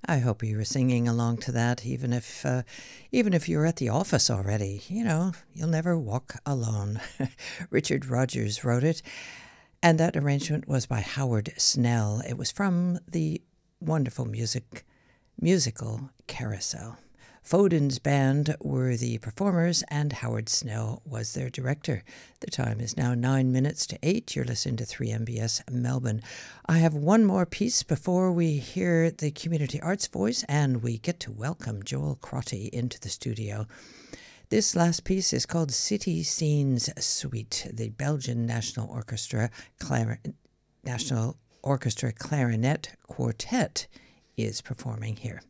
I hope you were singing along to that, even if you're at the office already. You know, you'll never walk alone. Richard Rogers wrote it, and that arrangement was by Howard Snell. It was from the wonderful musical Carousel. Foden's band were the performers, and Howard Snell was their director. The time is now 9 minutes to 8. You're listening to 3MBS Melbourne. I have one more piece before we hear the Community Arts Voice, and we get to welcome Joel Crotty into the studio. This last piece is called City Scenes Suite. The Belgian National Orchestra Clarinet Quartet is performing here.